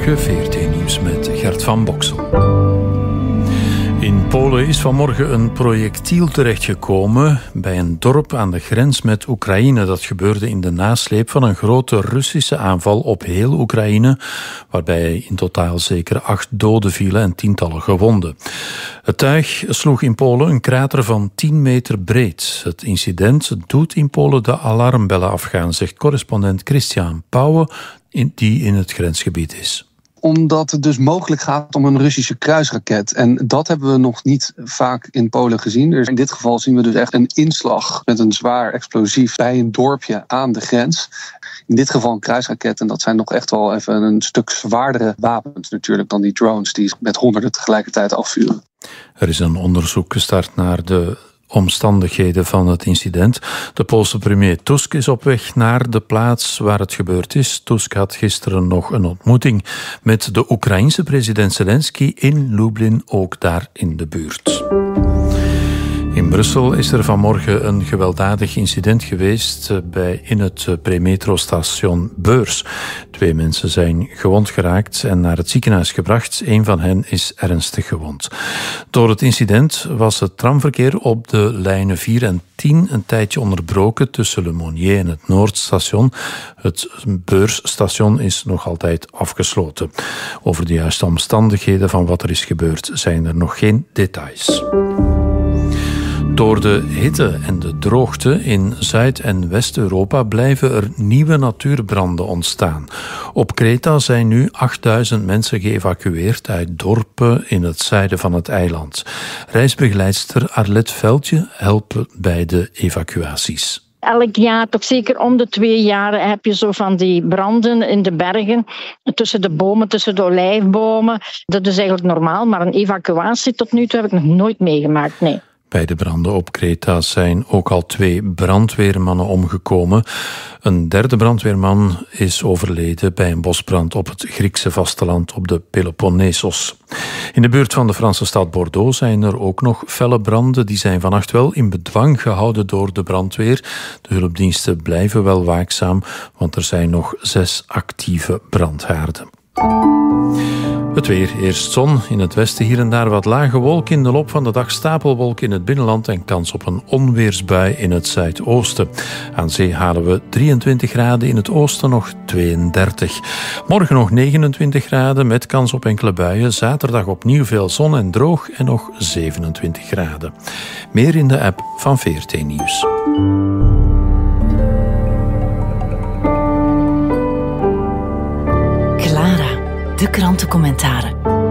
Goedemorgen, VRT Nieuws met Gert van Boksel. In Polen is vanmorgen een projectiel terechtgekomen bij een dorp aan de grens met Oekraïne. Dat gebeurde in de nasleep van een grote Russische aanval op heel Oekraïne, waarbij in totaal zeker 8 doden vielen en tientallen gewonden. Het tuig sloeg in Polen een krater van 10 meter breed. Het incident doet in Polen de alarmbellen afgaan, zegt correspondent Christian Pauwen, die in het grensgebied is. Omdat het dus mogelijk gaat om een Russische kruisraket. En dat hebben we nog niet vaak in Polen gezien. Dus in dit geval zien we dus echt een inslag met een zwaar explosief bij een dorpje aan de grens. In dit geval een kruisraket. En dat zijn nog echt wel even een stuk zwaardere wapens natuurlijk dan die drones die met honderden tegelijkertijd afvuren. Er is een onderzoek gestart naar de omstandigheden van het incident. De Poolse premier Tusk is op weg naar de plaats waar het gebeurd is. Tusk had gisteren nog een ontmoeting met de Oekraïense president Zelensky in Lublin, ook daar in de buurt. In Brussel is er vanmorgen een gewelddadig incident geweest in het premetrostation Beurs. 2 mensen zijn gewond geraakt en naar het ziekenhuis gebracht. 1 van hen is ernstig gewond. Door het incident was het tramverkeer op de lijnen 4 en 10 een tijdje onderbroken tussen Le Monnier en het Noordstation. Het Beursstation is nog altijd afgesloten. Over de juiste omstandigheden van wat er is gebeurd zijn er nog geen details. Door de hitte en de droogte in Zuid- en West-Europa blijven er nieuwe natuurbranden ontstaan. Op Kreta zijn nu 8000 mensen geëvacueerd uit dorpen in het zuiden van het eiland. Reisbegeleidster Arlette Veldje helpt bij de evacuaties. Elk jaar, toch zeker om de 2 jaar, heb je zo van die branden in de bergen. Tussen de bomen, tussen de olijfbomen. Dat is eigenlijk normaal, maar een evacuatie tot nu toe heb ik nog nooit meegemaakt, nee. Bij de branden op Kreta zijn ook al 2 brandweermannen omgekomen. Een 3e brandweerman is overleden bij een bosbrand op het Griekse vasteland op de Peloponnesos. In de buurt van de Franse stad Bordeaux zijn er ook nog felle branden. Die zijn vannacht wel in bedwang gehouden door de brandweer. De hulpdiensten blijven wel waakzaam, want er zijn nog 6 actieve brandhaarden. Het weer, eerst zon, in het westen hier en daar wat lage wolken, in de loop van de dag stapelwolken in het binnenland en kans op een onweersbui in het zuidoosten. Aan zee halen we 23 graden, in het oosten nog 32. Morgen nog 29 graden met kans op enkele buien. Zaterdag opnieuw veel zon en droog en nog 27 graden. Meer in de app van VRT Nieuws. De krantencommentaren.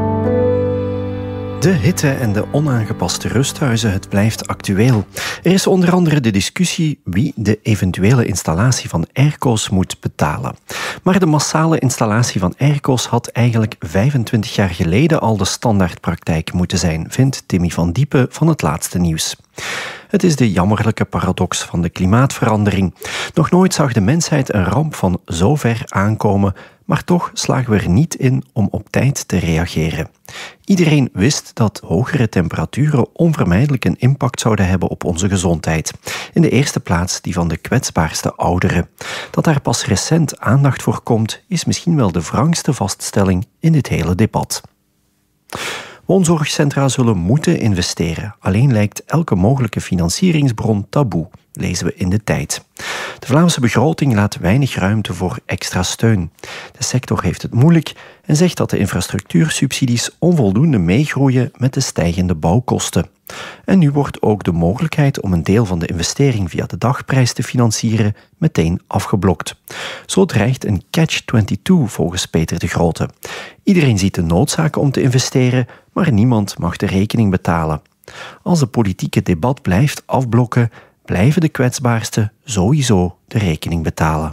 De hitte en de onaangepaste rusthuizen, het blijft actueel. Er is onder andere de discussie wie de eventuele installatie van airco's moet betalen. Maar de massale installatie van airco's had eigenlijk 25 jaar geleden al de standaardpraktijk moeten zijn, vindt Timmy van Diepen van Het Laatste Nieuws. Het is de jammerlijke paradox van de klimaatverandering. Nog nooit zag de mensheid een ramp van zo ver aankomen, maar toch slagen we er niet in om op tijd te reageren. Iedereen wist dat hogere temperaturen onvermijdelijk een impact zouden hebben op onze gezondheid. In de eerste plaats die van de kwetsbaarste ouderen. Dat daar pas recent aandacht voor komt, is misschien wel de wrangste vaststelling in dit hele debat. Woonzorgcentra zullen moeten investeren. Alleen lijkt elke mogelijke financieringsbron taboe, lezen we in De Tijd. De Vlaamse begroting laat weinig ruimte voor extra steun. De sector heeft het moeilijk en zegt dat de infrastructuursubsidies onvoldoende meegroeien met de stijgende bouwkosten. En nu wordt ook de mogelijkheid om een deel van de investering via de dagprijs te financieren meteen afgeblokt. Zo dreigt een catch-22 volgens Peter de Grote. Iedereen ziet de noodzaak om te investeren, maar niemand mag de rekening betalen. Als het politieke debat blijft afblokken, blijven de kwetsbaarsten sowieso de rekening betalen.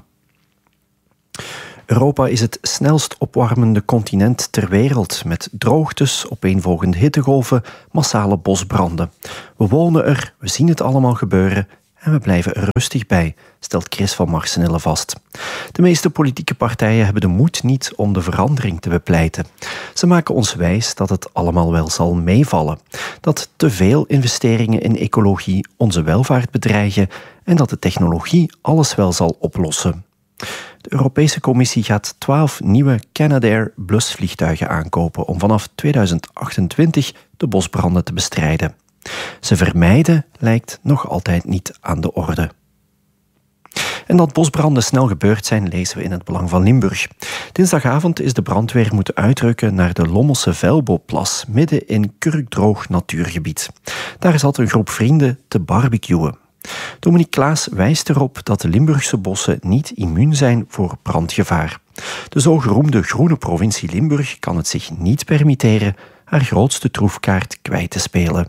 Europa is het snelst opwarmende continent ter wereld, met droogtes, opeenvolgende hittegolven, massale bosbranden. We wonen er, we zien het allemaal gebeuren en we blijven er rustig bij, stelt Chris van Marsenille vast. De meeste politieke partijen hebben de moed niet om de verandering te bepleiten. Ze maken ons wijs dat het allemaal wel zal meevallen, dat te veel investeringen in ecologie onze welvaart bedreigen en dat de technologie alles wel zal oplossen. De Europese Commissie gaat 12 nieuwe Canadair blusvliegtuigen aankopen om vanaf 2028 de bosbranden te bestrijden. Ze vermijden lijkt nog altijd niet aan de orde. En dat bosbranden snel gebeurd zijn, lezen we in het Belang van Limburg. Dinsdagavond is de brandweer moeten uitrukken naar de Lommelse Velboplas, midden in kurkdroog natuurgebied. Daar zat een groep vrienden te barbecuen. Dominique Klaas wijst erop dat de Limburgse bossen niet immuun zijn voor brandgevaar. De zogeroemde groene provincie Limburg kan het zich niet permitteren haar grootste troefkaart kwijt te spelen.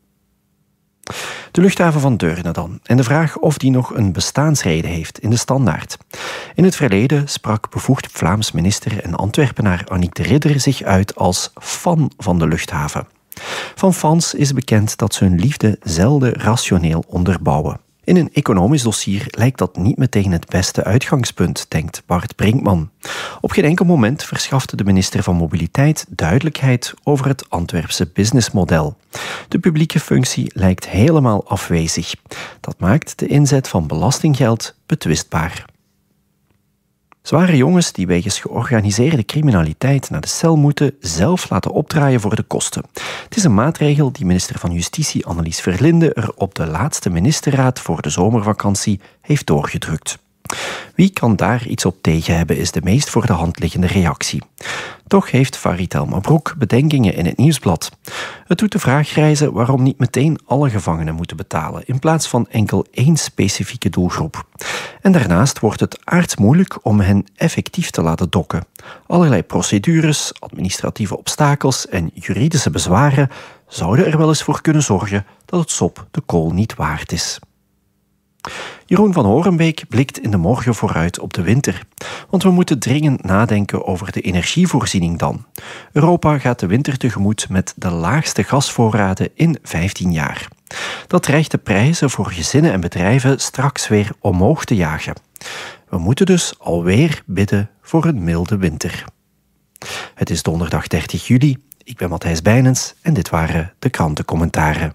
De luchthaven van Deurne dan, en de vraag of die nog een bestaansreden heeft in de Standaard. In het verleden sprak bevoegd Vlaams minister en Antwerpenaar Annick de Ridder zich uit als fan van de luchthaven. Van fans is bekend dat ze hun liefde zelden rationeel onderbouwen. In een economisch dossier lijkt dat niet meteen het beste uitgangspunt, denkt Bart Brinkman. Op geen enkel moment verschafte de minister van Mobiliteit duidelijkheid over het Antwerpse businessmodel. De publieke functie lijkt helemaal afwezig. Dat maakt de inzet van belastinggeld betwistbaar. Zware jongens die wegens georganiseerde criminaliteit naar de cel moeten zelf laten opdraaien voor de kosten. Het is een maatregel die minister van Justitie Annelies Verlinde er op de laatste ministerraad voor de zomervakantie heeft doorgedrukt. Wie kan daar iets op tegen hebben, is de meest voor de hand liggende reactie. Toch heeft Farid El Mabrouk bedenkingen in het Nieuwsblad. Het doet de vraag rijzen waarom niet meteen alle gevangenen moeten betalen, in plaats van enkel één specifieke doelgroep. En daarnaast wordt het aardsmoeilijk om hen effectief te laten dokken. Allerlei procedures, administratieve obstakels en juridische bezwaren zouden er wel eens voor kunnen zorgen dat het sop de kool niet waard is. Jeroen van Horenbeek blikt in de morgen vooruit op de winter. Want we moeten dringend nadenken over de energievoorziening dan. Europa gaat de winter tegemoet met de laagste gasvoorraden in 15 jaar. Dat dreigt de prijzen voor gezinnen en bedrijven straks weer omhoog te jagen. We moeten dus alweer bidden voor een milde winter. Het is donderdag 30 juli. Ik ben Matthijs Bijnens en dit waren de krantencommentaren.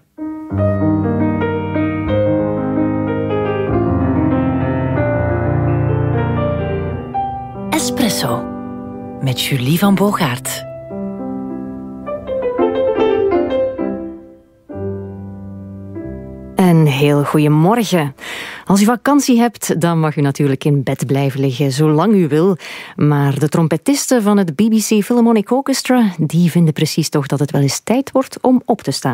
Espresso met Julie van Boogaert. Een heel goeiemorgen. Als u vakantie hebt, dan mag u natuurlijk in bed blijven liggen, zolang u wil. Maar de trompetisten van het BBC Philharmonic Orchestra, die vinden precies toch dat het wel eens tijd wordt om op te staan.